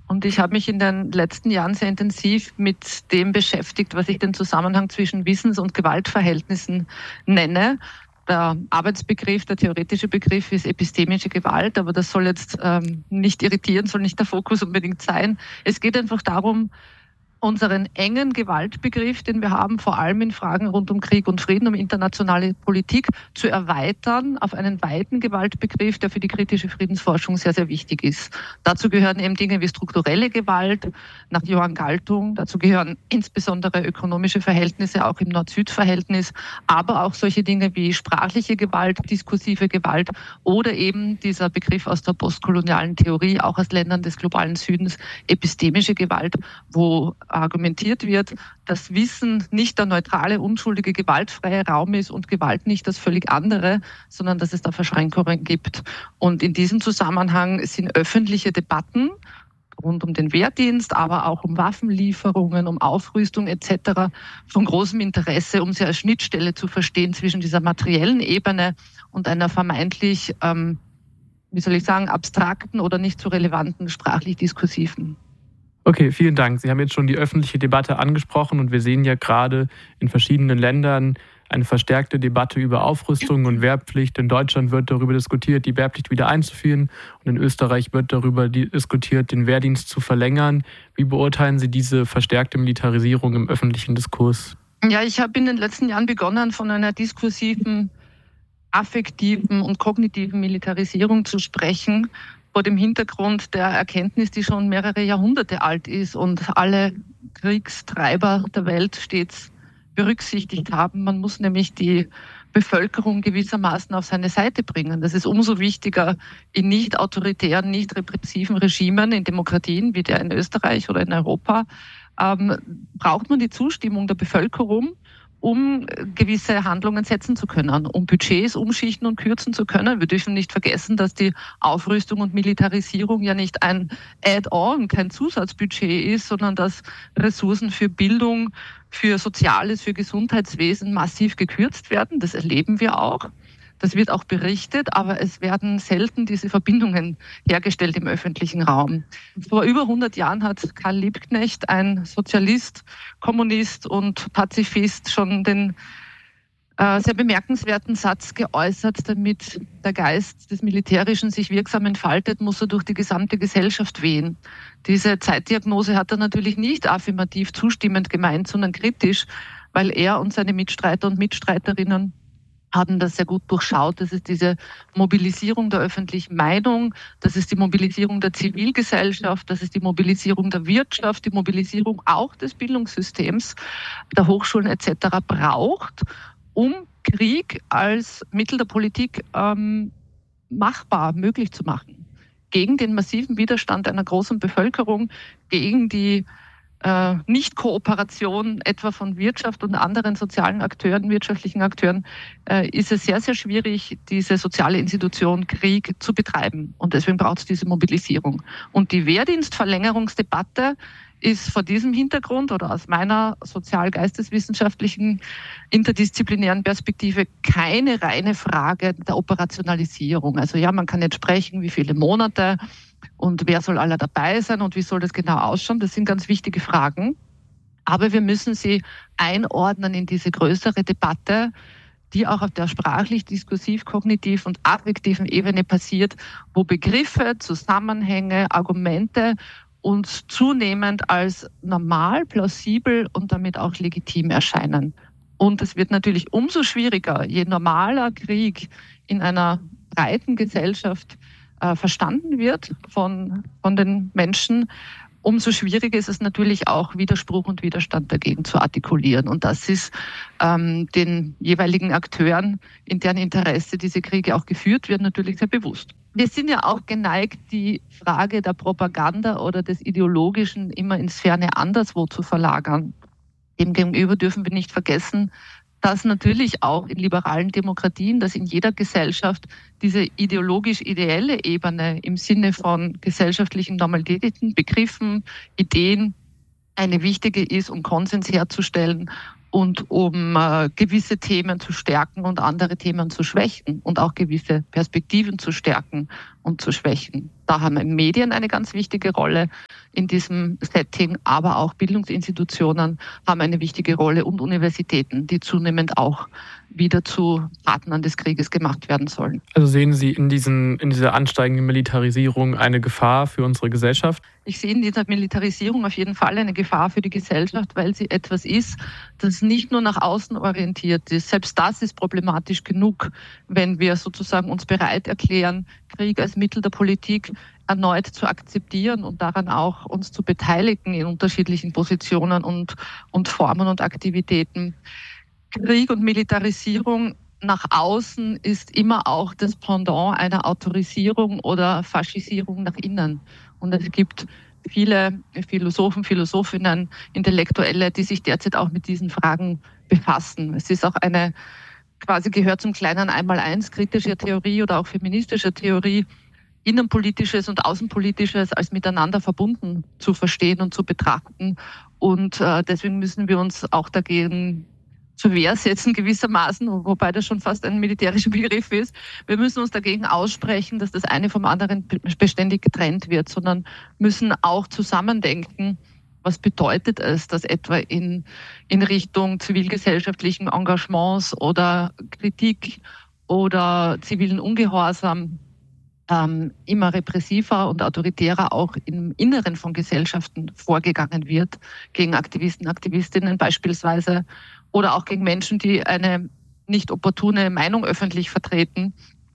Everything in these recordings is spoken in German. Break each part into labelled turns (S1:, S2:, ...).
S1: Und ich habe mich in den letzten Jahren sehr intensiv mit dem beschäftigt, was ich den Zusammenhang zwischen Wissens- und Gewaltverhältnissen nenne. Der Arbeitsbegriff, der theoretische Begriff ist epistemische Gewalt, aber das soll jetzt nicht irritieren, soll nicht der Fokus unbedingt sein. Es geht einfach darum, unseren engen Gewaltbegriff, den wir haben, vor allem in Fragen rund um Krieg und Frieden, um internationale Politik, zu erweitern auf einen weiten Gewaltbegriff, der für die kritische Friedensforschung sehr, sehr wichtig ist. Dazu gehören eben Dinge wie strukturelle Gewalt nach Johann Galtung, dazu gehören insbesondere ökonomische Verhältnisse, auch im Nord-Süd-Verhältnis, aber auch solche Dinge wie sprachliche Gewalt, diskursive Gewalt oder eben dieser Begriff aus der postkolonialen Theorie, auch aus Ländern des globalen Südens, epistemische Gewalt, wo argumentiert wird, dass Wissen nicht der neutrale, unschuldige, gewaltfreie Raum ist und Gewalt nicht das völlig andere, sondern dass es da Verschränkungen gibt. Und in diesem Zusammenhang sind öffentliche Debatten rund um den Wehrdienst, aber auch um Waffenlieferungen, um Aufrüstung etc. von großem Interesse, um sie als Schnittstelle zu verstehen zwischen dieser materiellen Ebene und einer vermeintlich, abstrakten oder nicht so relevanten sprachlich-diskursiven.
S2: Okay, vielen Dank. Sie haben jetzt schon die öffentliche Debatte angesprochen und wir sehen ja gerade in verschiedenen Ländern eine verstärkte Debatte über Aufrüstung und Wehrpflicht. In Deutschland wird darüber diskutiert, die Wehrpflicht wieder einzuführen und in Österreich wird darüber diskutiert, den Wehrdienst zu verlängern. Wie beurteilen Sie diese verstärkte Militarisierung im öffentlichen Diskurs?
S1: Ja, ich habe in den letzten Jahren begonnen, von einer diskursiven, affektiven und kognitiven Militarisierung zu sprechen, vor dem Hintergrund der Erkenntnis, die schon mehrere Jahrhunderte alt ist und alle Kriegstreiber der Welt stets berücksichtigt haben. Man muss nämlich die Bevölkerung gewissermaßen auf seine Seite bringen. Das ist umso wichtiger in nicht autoritären, nicht repressiven Regimen, in Demokratien wie der in Österreich oder in Europa, braucht man die Zustimmung der Bevölkerung, um gewisse Handlungen setzen zu können, um Budgets umschichten und kürzen zu können. Wir dürfen nicht vergessen, dass die Aufrüstung und Militarisierung ja nicht ein Add-on, kein Zusatzbudget ist, sondern dass Ressourcen für Bildung, für Soziales, für Gesundheitswesen massiv gekürzt werden. Das erleben wir auch. Das wird auch berichtet, aber es werden selten diese Verbindungen hergestellt im öffentlichen Raum. Vor über 100 Jahren hat Karl Liebknecht, ein Sozialist, Kommunist und Pazifist, schon den sehr bemerkenswerten Satz geäußert: damit der Geist des Militärischen sich wirksam entfaltet, muss er durch die gesamte Gesellschaft wehen. Diese Zeitdiagnose hat er natürlich nicht affirmativ zustimmend gemeint, sondern kritisch, weil er und seine Mitstreiter und Mitstreiterinnen haben das sehr gut durchschaut. Das ist diese Mobilisierung der öffentlichen Meinung, das ist die Mobilisierung der Zivilgesellschaft, das ist die Mobilisierung der Wirtschaft, die Mobilisierung auch des Bildungssystems, der Hochschulen etc. braucht, um Krieg als Mittel der Politik machbar, möglich zu machen. Gegen den massiven Widerstand einer großen Bevölkerung, gegen die Nicht-Kooperation etwa von Wirtschaft und anderen sozialen Akteuren, wirtschaftlichen Akteuren, ist es sehr, sehr schwierig, diese soziale Institution Krieg zu betreiben. Und deswegen braucht es diese Mobilisierung. Und die Wehrdienstverlängerungsdebatte ist vor diesem Hintergrund oder aus meiner sozial-geisteswissenschaftlichen interdisziplinären Perspektive keine reine Frage der Operationalisierung. Also ja, man kann jetzt sprechen, wie viele Monate und wer soll alle dabei sein und wie soll das genau ausschauen. Das sind ganz wichtige Fragen. Aber wir müssen sie einordnen in diese größere Debatte, die auch auf der sprachlich, diskursiv, kognitiv und affektiven Ebene passiert, wo Begriffe, Zusammenhänge, Argumente uns zunehmend als normal, plausibel und damit auch legitim erscheinen. Und es wird natürlich umso schwieriger, je normaler Krieg in einer breiten Gesellschaft verstanden wird von den Menschen, umso schwieriger ist es natürlich auch, Widerspruch und Widerstand dagegen zu artikulieren. Und das ist den jeweiligen Akteuren, in deren Interesse diese Kriege auch geführt werden, natürlich sehr bewusst. Wir sind ja auch geneigt, die Frage der Propaganda oder des Ideologischen immer ins Ferne anderswo zu verlagern. Demgegenüber dürfen wir nicht vergessen, dass natürlich auch in liberalen Demokratien, dass in jeder Gesellschaft diese ideologisch-ideelle Ebene im Sinne von gesellschaftlichen Normalitäten, Begriffen, Ideen eine wichtige ist, um Konsens herzustellen und um gewisse Themen zu stärken und andere Themen zu schwächen und auch gewisse Perspektiven zu stärken und zu schwächen. Da haben Medien eine ganz wichtige Rolle. in diesem Setting, aber auch Bildungsinstitutionen haben eine wichtige Rolle und Universitäten, die zunehmend auch wieder zu Partnern des Krieges gemacht werden sollen.
S2: Also sehen Sie in dieser ansteigenden Militarisierung eine Gefahr für unsere Gesellschaft?
S1: Ich sehe in dieser Militarisierung auf jeden Fall eine Gefahr für die Gesellschaft, weil sie etwas ist, das nicht nur nach außen orientiert ist. Selbst das ist problematisch genug, wenn wir sozusagen uns bereit erklären, Krieg als Mittel der Politik erneut zu akzeptieren und daran auch uns zu beteiligen in unterschiedlichen Positionen und Formen und Aktivitäten. Krieg und Militarisierung nach außen ist immer auch das Pendant einer Autorisierung oder Faschisierung nach innen. Und es gibt viele Philosophen, Philosophinnen, Intellektuelle, die sich derzeit auch mit diesen Fragen befassen. Es ist auch gehört zum kleinen Einmaleins kritischer Theorie oder auch feministischer Theorie, Innenpolitisches und Außenpolitisches als miteinander verbunden zu verstehen und zu betrachten. Und deswegen müssen wir uns auch dagegen zur Wehr setzen gewissermaßen, wobei das schon fast ein militärischer Begriff ist. Wir müssen uns dagegen aussprechen, dass das eine vom anderen beständig getrennt wird, sondern müssen auch zusammendenken, was bedeutet es, dass etwa in Richtung zivilgesellschaftlichen Engagements oder Kritik oder zivilen Ungehorsam immer repressiver und autoritärer auch im Inneren von Gesellschaften vorgegangen wird, gegen Aktivisten, Aktivistinnen beispielsweise, oder auch gegen Menschen, die eine nicht opportune Meinung öffentlich vertreten,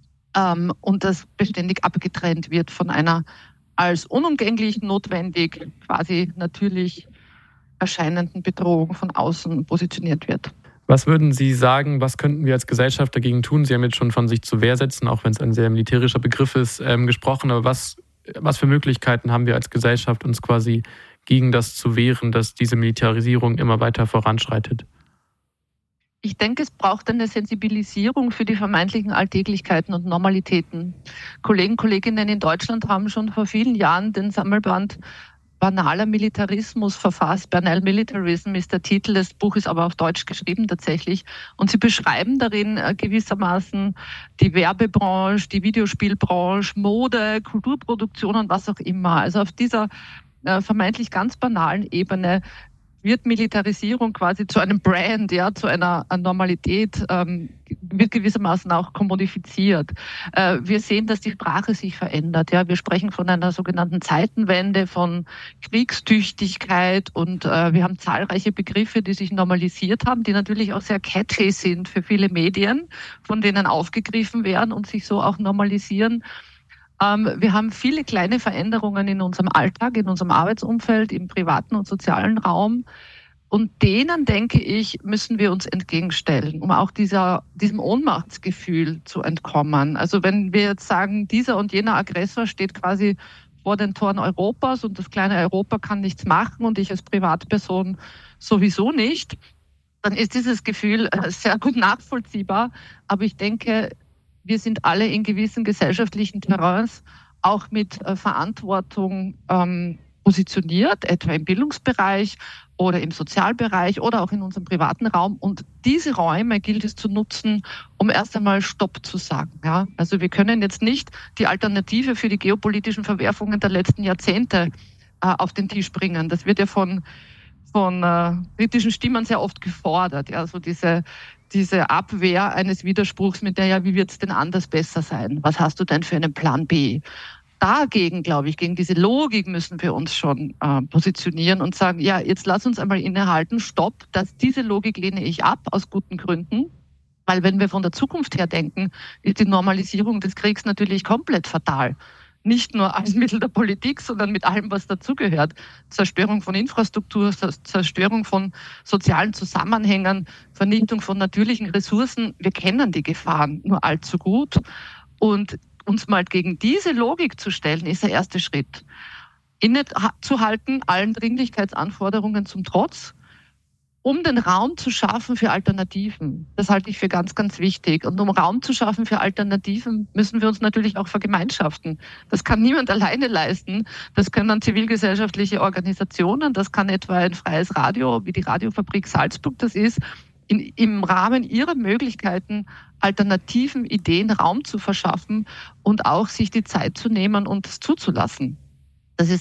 S1: und das beständig abgetrennt wird von einer als unumgänglich notwendig, quasi natürlich erscheinenden Bedrohung von außen positioniert wird.
S2: Was würden Sie sagen, was könnten wir als Gesellschaft dagegen tun? Sie haben jetzt schon von sich zur Wehr setzen, auch wenn es ein sehr militärischer Begriff ist, gesprochen. Aber was für Möglichkeiten haben wir als Gesellschaft, uns quasi gegen das zu wehren, dass diese Militarisierung immer weiter voranschreitet?
S1: Ich denke, es braucht eine Sensibilisierung für die vermeintlichen Alltäglichkeiten und Normalitäten. Kollegen, Kolleginnen in Deutschland haben schon vor vielen Jahren den Sammelband Banaler Militarismus verfasst. Banal Militarism ist der Titel, das Buch ist aber auf Deutsch geschrieben tatsächlich. Und sie beschreiben darin gewissermaßen die Werbebranche, die Videospielbranche, Mode, Kulturproduktion und was auch immer. Also auf dieser vermeintlich ganz banalen Ebene wird Militarisierung quasi zu einem Brand, ja, zu einer Normalität, wird gewissermaßen auch kommodifiziert. Wir sehen, dass die Sprache sich verändert. Ja. Wir sprechen von einer sogenannten Zeitenwende, von Kriegstüchtigkeit und wir haben zahlreiche Begriffe, die sich normalisiert haben, die natürlich auch sehr catchy sind für viele Medien, von denen aufgegriffen werden und sich so auch normalisieren. Wir haben viele kleine Veränderungen in unserem Alltag, in unserem Arbeitsumfeld, im privaten und sozialen Raum. Und denen, denke ich, müssen wir uns entgegenstellen, um auch diesem Ohnmachtsgefühl zu entkommen. Also wenn wir jetzt sagen, dieser und jener Aggressor steht quasi vor den Toren Europas und das kleine Europa kann nichts machen und ich als Privatperson sowieso nicht, dann ist dieses Gefühl sehr gut nachvollziehbar. Aber ich denke, wir sind alle in gewissen gesellschaftlichen Terrains auch mit Verantwortung positioniert, etwa im Bildungsbereich oder im Sozialbereich oder auch in unserem privaten Raum. Und diese Räume gilt es zu nutzen, um erst einmal Stopp zu sagen. Ja? Also wir können jetzt nicht die Alternative für die geopolitischen Verwerfungen der letzten Jahrzehnte auf den Tisch bringen. Das wird ja von kritischen Stimmen sehr oft gefordert. Ja? Also diese Abwehr eines Widerspruchs mit der, ja, wie wird es denn anders besser sein? Was hast du denn für einen Plan B? Dagegen, glaube ich, gegen diese Logik müssen wir uns schon positionieren und sagen, ja, jetzt lass uns einmal innehalten, stopp, diese Logik lehne ich ab, aus guten Gründen. Weil wenn wir von der Zukunft her denken, ist die Normalisierung des Kriegs natürlich komplett fatal. Nicht nur als Mittel der Politik, sondern mit allem, was dazugehört. Zerstörung von Infrastruktur, Zerstörung von sozialen Zusammenhängen, Vernichtung von natürlichen Ressourcen. Wir kennen die Gefahren nur allzu gut. Und uns mal gegen diese Logik zu stellen, ist der erste Schritt. Innezuhalten, allen Dringlichkeitsanforderungen zum Trotz, um den Raum zu schaffen für Alternativen. Das halte ich für ganz, ganz wichtig. Und um Raum zu schaffen für Alternativen, müssen wir uns natürlich auch vergemeinschaften. Das kann niemand alleine leisten. Das können zivilgesellschaftliche Organisationen, das kann etwa ein freies Radio, wie die Radiofabrik Salzburg das ist, im Rahmen ihrer Möglichkeiten alternativen Ideen Raum zu verschaffen und auch sich die Zeit zu nehmen und es zuzulassen. Das ist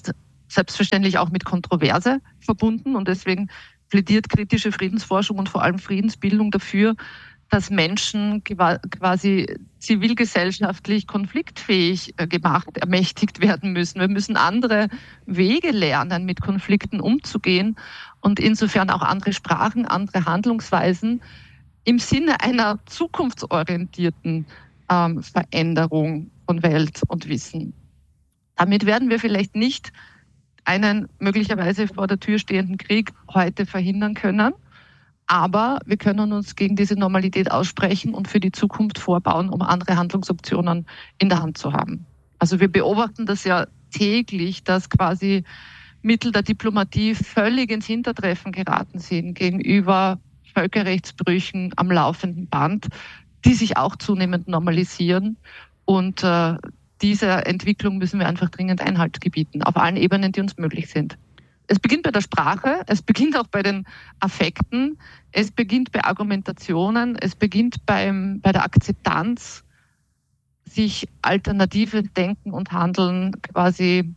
S1: selbstverständlich auch mit Kontroverse verbunden. Und deswegen plädiert kritische Friedensforschung und vor allem Friedensbildung dafür, dass Menschen quasi zivilgesellschaftlich konfliktfähig ermächtigt werden müssen. Wir müssen andere Wege lernen, mit Konflikten umzugehen und insofern auch andere Sprachen, andere Handlungsweisen im Sinne einer zukunftsorientierten Veränderung von Welt und Wissen. Damit werden wir vielleicht nicht einen möglicherweise vor der Tür stehenden Krieg heute verhindern können, aber wir können uns gegen diese Normalität aussprechen und für die Zukunft vorbauen, um andere Handlungsoptionen in der Hand zu haben. Also wir beobachten das ja täglich, dass quasi Mittel der Diplomatie völlig ins Hintertreffen geraten sind gegenüber Völkerrechtsbrüchen am laufenden Band, die sich auch zunehmend normalisieren. Und dieser Entwicklung müssen wir einfach dringend Einhalt gebieten, auf allen Ebenen, die uns möglich sind. Es beginnt bei der Sprache, es beginnt auch bei den Affekten, es beginnt bei Argumentationen, es beginnt bei der Akzeptanz, sich alternative Denken und Handeln quasi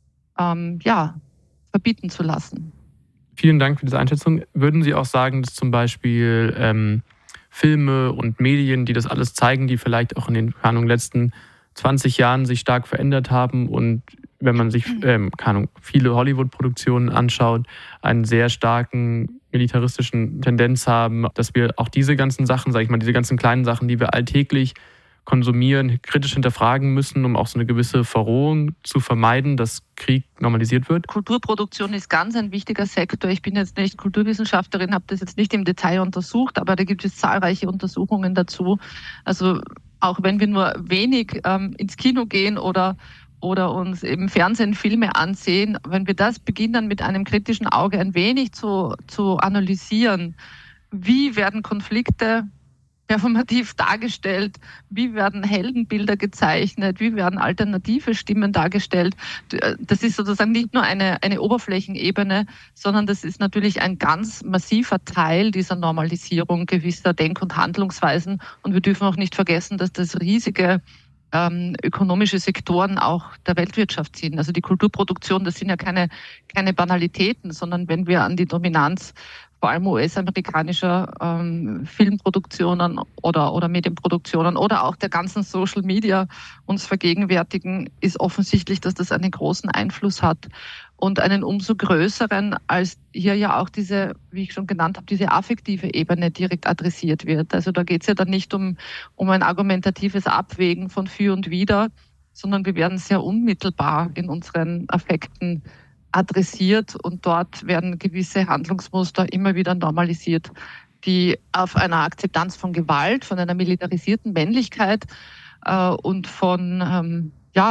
S1: verbieten zu lassen.
S2: Vielen Dank für diese Einschätzung. Würden Sie auch sagen, dass zum Beispiel Filme und Medien, die das alles zeigen, die vielleicht auch in den letzten 20 Jahren sich stark verändert haben und wenn man sich viele Hollywood-Produktionen anschaut, einen sehr starken militaristischen Tendenz haben, dass wir auch diese ganzen Sachen, diese ganzen kleinen Sachen, die wir alltäglich konsumieren, kritisch hinterfragen müssen, um auch so eine gewisse Verrohung zu vermeiden, dass Krieg normalisiert wird?
S1: Kulturproduktion ist ganz ein wichtiger Sektor. Ich bin jetzt nicht Kulturwissenschaftlerin, habe das jetzt nicht im Detail untersucht, aber da gibt es zahlreiche Untersuchungen dazu. Also auch wenn wir nur wenig ins Kino gehen oder uns im Fernsehen Filme ansehen, wenn wir das beginnen mit einem kritischen Auge ein wenig zu analysieren, wie werden Konflikte performativ dargestellt, wie werden Heldenbilder gezeichnet, wie werden alternative Stimmen dargestellt. Das ist sozusagen nicht nur eine Oberflächenebene, sondern das ist natürlich ein ganz massiver Teil dieser Normalisierung gewisser Denk- und Handlungsweisen. Und wir dürfen auch nicht vergessen, dass das riesige ökonomische Sektoren auch der Weltwirtschaft sind. Also die Kulturproduktion, das sind ja keine Banalitäten, sondern wenn wir an die Dominanz vor allem US-amerikanischer Filmproduktionen oder Medienproduktionen oder auch der ganzen Social Media uns vergegenwärtigen, ist offensichtlich, dass das einen großen Einfluss hat und einen umso größeren, als hier ja auch diese, wie ich schon genannt habe, diese affektive Ebene direkt adressiert wird. Also da geht es ja dann nicht um ein argumentatives Abwägen von für und wider, sondern wir werden sehr unmittelbar in unseren Affekten adressiert und dort werden gewisse Handlungsmuster immer wieder normalisiert, die auf einer Akzeptanz von Gewalt, von einer militarisierten Männlichkeit und von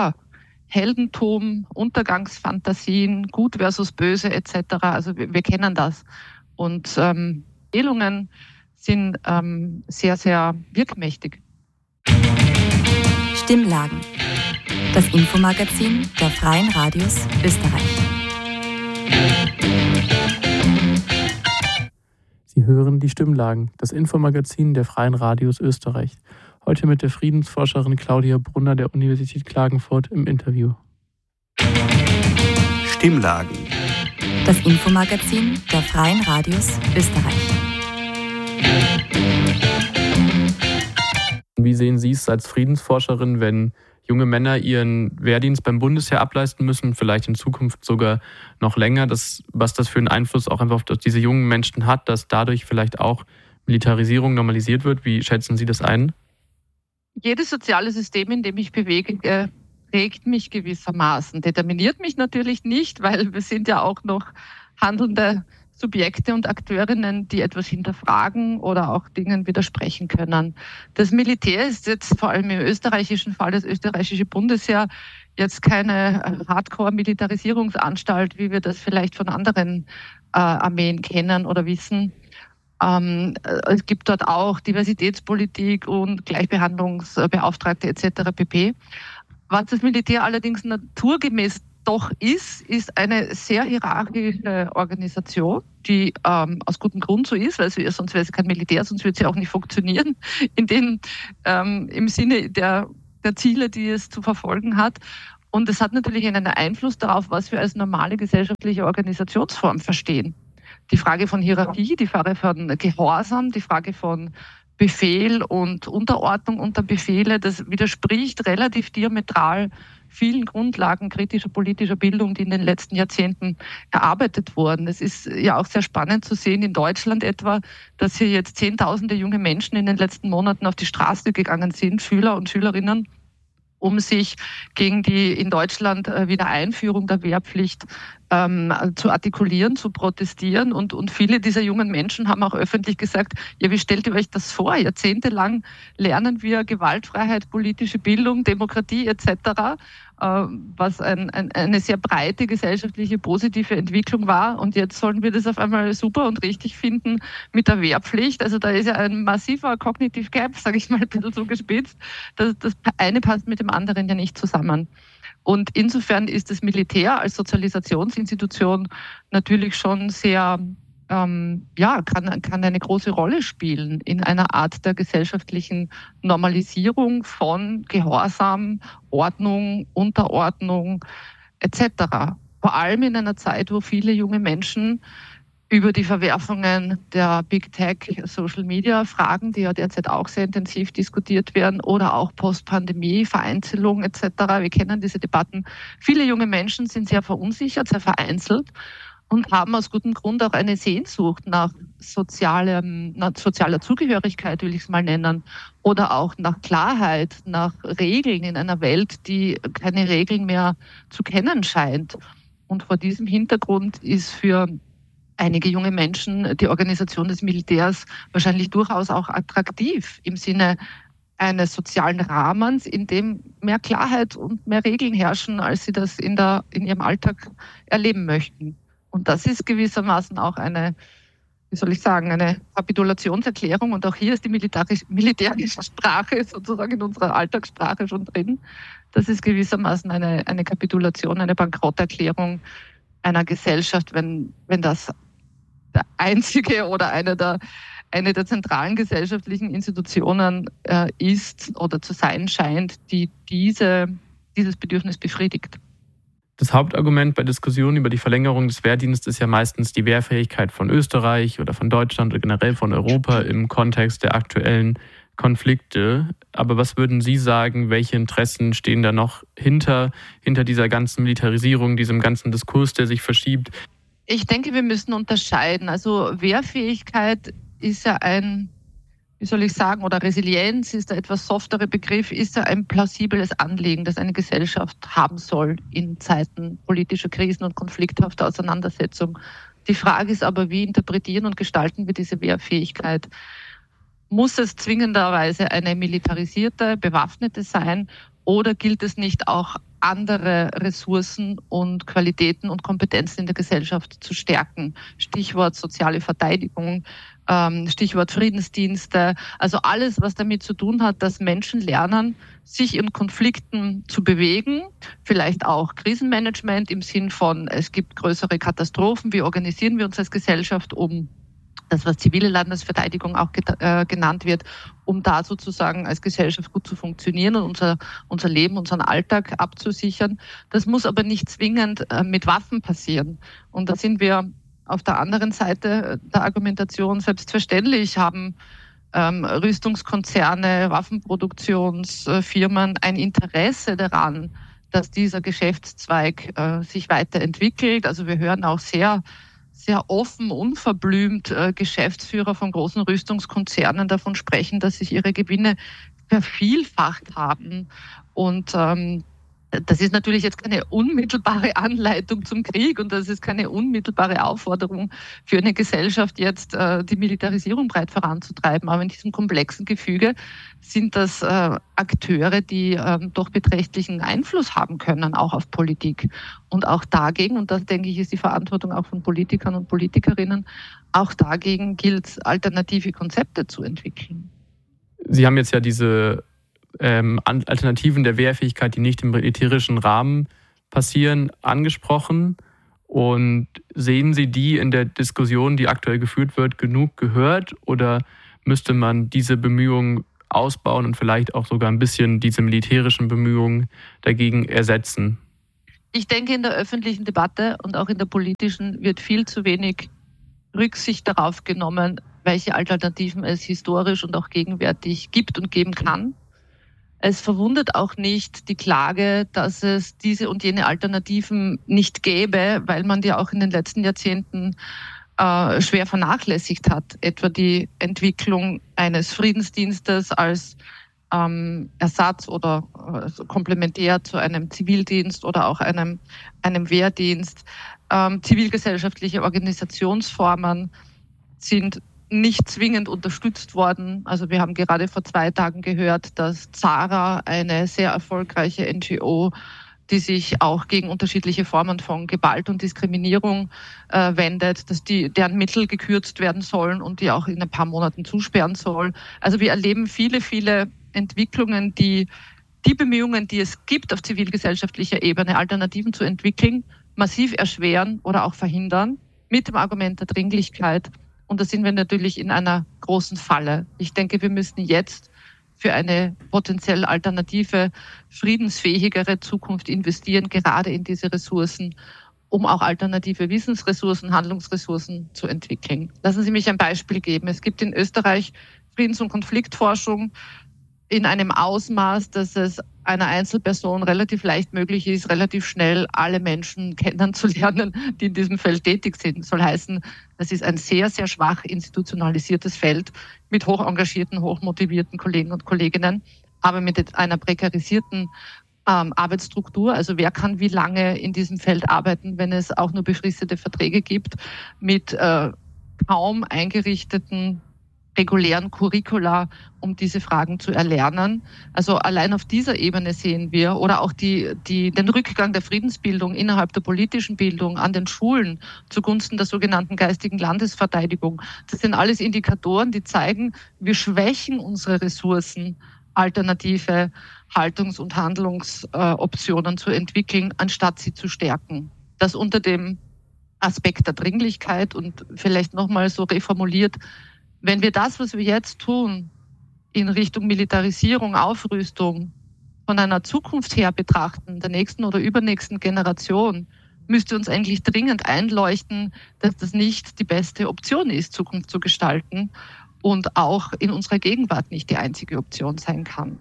S1: Heldentum, Untergangsfantasien, Gut versus Böse etc. Also wir kennen das. Und Erzählungen sind sehr, sehr wirkmächtig.
S3: Stimmlagen. Das Infomagazin der Freien Radios Österreich.
S2: Sie hören die Stimmlagen, das Infomagazin der Freien Radios Österreich. Heute mit der Friedensforscherin Claudia Brunner der Universität Klagenfurt im Interview.
S4: Stimmlagen.
S3: Das Infomagazin der Freien Radios Österreich.
S2: Wie sehen Sie es als Friedensforscherin, wenn junge Männer ihren Wehrdienst beim Bundesheer ableisten müssen, vielleicht in Zukunft sogar noch länger, was das für einen Einfluss auch einfach auf diese jungen Menschen hat, dass dadurch vielleicht auch Militarisierung normalisiert wird? Wie schätzen Sie das ein?
S1: Jedes soziale System, in dem ich bewege, prägt mich gewissermaßen. Determiniert mich natürlich nicht, weil wir sind ja auch noch handelnde Subjekte und Akteurinnen, die etwas hinterfragen oder auch Dingen widersprechen können. Das Militär ist jetzt vor allem im österreichischen Fall, das österreichische Bundesheer, jetzt keine Hardcore-Militarisierungsanstalt, wie wir das vielleicht von anderen Armeen kennen oder wissen. Es gibt dort auch Diversitätspolitik und Gleichbehandlungsbeauftragte etc. pp. Was das Militär allerdings naturgemäß doch ist eine sehr hierarchische Organisation, die aus gutem Grund so ist, weil sonst wäre es kein Militär, sonst würde sie auch nicht funktionieren, im Sinne der Ziele, die es zu verfolgen hat. Und es hat natürlich einen Einfluss darauf, was wir als normale gesellschaftliche Organisationsform verstehen. Die Frage von Hierarchie, die Frage von Gehorsam, die Frage von Befehl und Unterordnung unter Befehle, das widerspricht relativ diametral vielen Grundlagen kritischer politischer Bildung, die in den letzten Jahrzehnten erarbeitet wurden. Es ist ja auch sehr spannend zu sehen in Deutschland etwa, dass hier jetzt Zehntausende junge Menschen in den letzten Monaten auf die Straße gegangen sind, Schüler und Schülerinnen, um sich gegen die in Deutschland Wiedereinführung der Wehrpflicht zu artikulieren, zu protestieren. Und viele dieser jungen Menschen haben auch öffentlich gesagt, ja, wie stellt ihr euch das vor? Jahrzehntelang lernen wir Gewaltfreiheit, politische Bildung, Demokratie etc., was eine sehr breite gesellschaftliche positive Entwicklung war. Und jetzt sollen wir das auf einmal super und richtig finden mit der Wehrpflicht. Also da ist ja ein massiver Cognitive Gap, sage ich mal ein bisschen so gespitzt. Das eine passt mit dem anderen ja nicht zusammen. Und insofern ist das Militär als Sozialisationsinstitution natürlich schon sehr, kann eine große Rolle spielen in einer Art der gesellschaftlichen Normalisierung von Gehorsam, Ordnung, Unterordnung etc. Vor allem in einer Zeit, wo viele junge Menschen über die Verwerfungen der Big Tech, Social Media Fragen, die ja derzeit auch sehr intensiv diskutiert werden, oder auch Postpandemie, Vereinzelung etc. Wir kennen diese Debatten. Viele junge Menschen sind sehr verunsichert, sehr vereinzelt und haben aus gutem Grund auch eine Sehnsucht nach sozialer Zugehörigkeit, will ich es mal nennen, oder auch nach Klarheit, nach Regeln in einer Welt, die keine Regeln mehr zu kennen scheint. Und vor diesem Hintergrund ist für einige junge Menschen die Organisation des Militärs wahrscheinlich durchaus auch attraktiv im Sinne eines sozialen Rahmens, in dem mehr Klarheit und mehr Regeln herrschen, als sie das in ihrem Alltag erleben möchten. Und das ist gewissermaßen auch eine Kapitulationserklärung. Und auch hier ist die militärische Sprache sozusagen in unserer Alltagssprache schon drin. Das ist gewissermaßen eine Kapitulation, eine Bankrotterklärung einer Gesellschaft, wenn das der einzige oder eine der zentralen gesellschaftlichen Institutionen ist oder zu sein scheint, die dieses Bedürfnis befriedigt.
S2: Das Hauptargument bei Diskussionen über die Verlängerung des Wehrdienstes ist ja meistens die Wehrfähigkeit von Österreich oder von Deutschland oder generell von Europa im Kontext der aktuellen Konflikte. Aber was würden Sie sagen, welche Interessen stehen da noch hinter dieser ganzen Militarisierung, diesem ganzen Diskurs, der sich verschiebt?
S1: Ich denke, wir müssen unterscheiden. Also Wehrfähigkeit ist ja oder Resilienz ist der etwas softere Begriff, ist ja ein plausibles Anliegen, das eine Gesellschaft haben soll in Zeiten politischer Krisen und konflikthafter Auseinandersetzung. Die Frage ist aber, wie interpretieren und gestalten wir diese Wehrfähigkeit? Muss es zwingenderweise eine militarisierte, bewaffnete sein oder gilt es nicht auch andere Ressourcen und Qualitäten und Kompetenzen in der Gesellschaft zu stärken? Stichwort soziale Verteidigung, Stichwort Friedensdienste, also alles, was damit zu tun hat, dass Menschen lernen, sich in Konflikten zu bewegen, vielleicht auch Krisenmanagement im Sinn von, es gibt größere Katastrophen, wie organisieren wir uns als Gesellschaft, um das, was zivile Landesverteidigung auch genannt wird, um da sozusagen als Gesellschaft gut zu funktionieren und unser Leben, unseren Alltag abzusichern. Das muss aber nicht zwingend mit Waffen passieren. Und da sind wir auf der anderen Seite der Argumentation. Selbstverständlich haben Rüstungskonzerne, Waffenproduktionsfirmen ein Interesse daran, dass dieser Geschäftszweig sich weiterentwickelt. Also wir hören auch sehr offen, unverblümt Geschäftsführer von großen Rüstungskonzernen davon sprechen, dass sich ihre Gewinne vervielfacht haben. Und das ist natürlich jetzt keine unmittelbare Anleitung zum Krieg und das ist keine unmittelbare Aufforderung für eine Gesellschaft, jetzt die Militarisierung breit voranzutreiben. Aber in diesem komplexen Gefüge sind das Akteure, die doch beträchtlichen Einfluss haben können, auch auf Politik. Und auch dagegen, und das denke ich, ist die Verantwortung auch von Politikern und Politikerinnen, auch dagegen gilt es, alternative Konzepte zu entwickeln.
S2: Sie haben jetzt ja diese Alternativen der Wehrfähigkeit, die nicht im militärischen Rahmen passieren, angesprochen. Und sehen Sie die in der Diskussion, die aktuell geführt wird, genug gehört? Oder müsste man diese Bemühungen ausbauen und vielleicht auch sogar ein bisschen diese militärischen Bemühungen dagegen ersetzen?
S1: Ich denke, in der öffentlichen Debatte und auch in der politischen wird viel zu wenig Rücksicht darauf genommen, welche Alternativen es historisch und auch gegenwärtig gibt und geben kann. Es verwundert auch nicht die Klage, dass es diese und jene Alternativen nicht gäbe, weil man die auch in den letzten Jahrzehnten schwer vernachlässigt hat. Etwa die Entwicklung eines Friedensdienstes als Ersatz oder komplementär zu einem Zivildienst oder auch einem Wehrdienst. Zivilgesellschaftliche Organisationsformen sind nicht zwingend unterstützt worden. Also wir haben gerade vor 2 Tagen gehört, dass ZARA, eine sehr erfolgreiche NGO, die sich auch gegen unterschiedliche Formen von Gewalt und Diskriminierung wendet, dass deren Mittel gekürzt werden sollen und die auch in ein paar Monaten zusperren soll. Also wir erleben viele, viele Entwicklungen, die Bemühungen, die es gibt auf zivilgesellschaftlicher Ebene, Alternativen zu entwickeln, massiv erschweren oder auch verhindern, mit dem Argument der Dringlichkeit. Und da sind wir natürlich in einer großen Falle. Ich denke, wir müssen jetzt für eine potenziell alternative, friedensfähigere Zukunft investieren, gerade in diese Ressourcen, um auch alternative Wissensressourcen, Handlungsressourcen zu entwickeln. Lassen Sie mich ein Beispiel geben. Es gibt in Österreich Friedens- und Konfliktforschung in einem Ausmaß, dass es einer Einzelperson relativ leicht möglich ist, relativ schnell alle Menschen kennenzulernen, die in diesem Feld tätig sind. Das soll heißen, das ist ein sehr, sehr schwach institutionalisiertes Feld mit hoch engagierten, hochmotivierten Kollegen und Kolleginnen, aber mit einer prekarisierten Arbeitsstruktur. Also wer kann wie lange in diesem Feld arbeiten, wenn es auch nur befristete Verträge gibt, mit kaum eingerichteten regulären Curricula, um diese Fragen zu erlernen. Also allein auf dieser Ebene sehen wir, oder auch den Rückgang der Friedensbildung innerhalb der politischen Bildung an den Schulen zugunsten der sogenannten geistigen Landesverteidigung. Das sind alles Indikatoren, die zeigen, wir schwächen unsere Ressourcen, alternative Haltungs- und Handlungsoptionen zu entwickeln, anstatt sie zu stärken. Das unter dem Aspekt der Dringlichkeit und vielleicht nochmal so reformuliert, wenn wir das, was wir jetzt tun, in Richtung Militarisierung, Aufrüstung, von einer Zukunft her betrachten, der nächsten oder übernächsten Generation, müsste uns eigentlich dringend einleuchten, dass das nicht die beste Option ist, Zukunft zu gestalten und auch in unserer Gegenwart nicht die einzige Option sein kann.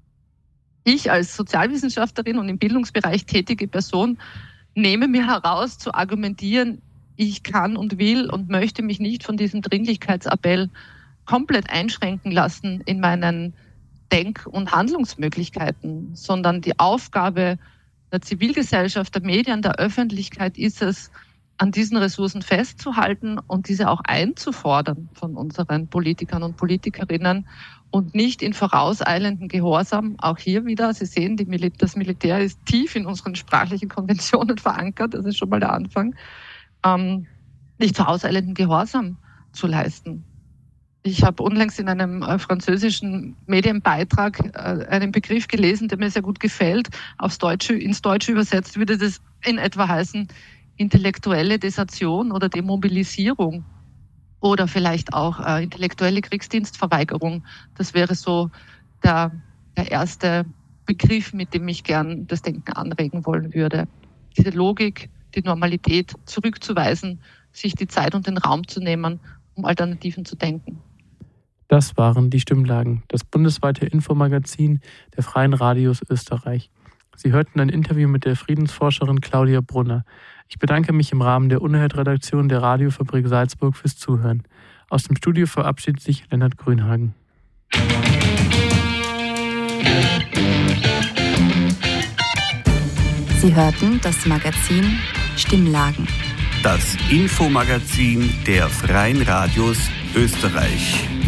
S1: Ich als Sozialwissenschaftlerin und im Bildungsbereich tätige Person nehme mir heraus, zu argumentieren, ich kann und will und möchte mich nicht von diesem Dringlichkeitsappell komplett einschränken lassen in meinen Denk- und Handlungsmöglichkeiten, sondern die Aufgabe der Zivilgesellschaft, der Medien, der Öffentlichkeit ist es, an diesen Ressourcen festzuhalten und diese auch einzufordern von unseren Politikern und Politikerinnen und nicht in vorauseilenden Gehorsam. Auch hier wieder, Sie sehen, das Militär ist tief in unseren sprachlichen Konventionen verankert, das ist schon mal der Anfang. Nicht vorauseilenden Gehorsam zu leisten. Ich habe unlängst in einem französischen Medienbeitrag einen Begriff gelesen, der mir sehr gut gefällt. Ins Deutsche übersetzt würde das in etwa heißen, intellektuelle Desertion oder Demobilisierung oder vielleicht auch intellektuelle Kriegsdienstverweigerung. Das wäre so der erste Begriff, mit dem ich gern das Denken anregen wollen würde. Diese Logik, die Normalität zurückzuweisen, sich die Zeit und den Raum zu nehmen, um Alternativen zu denken.
S2: Das waren die Stimmlagen, das bundesweite Infomagazin der Freien Radios Österreich. Sie hörten ein Interview mit der Friedensforscherin Claudia Brunner. Ich bedanke mich im Rahmen der Unerhört-Redaktion der Radiofabrik Salzburg fürs Zuhören. Aus dem Studio verabschiedet sich Lennart Grünhagen.
S3: Sie hörten das Magazin Stimmlagen.
S4: Das Infomagazin der Freien Radios Österreich.